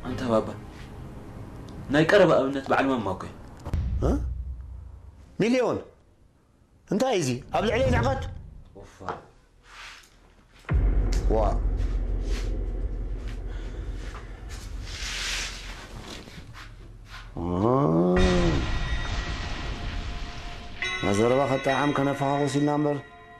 أنت بابا نايقرب أبنت بعلم ماكو ها مليون أنت عايزي قبل عليه نعقد وفا وا ما زربا خطا عم كان فاقوس النمبر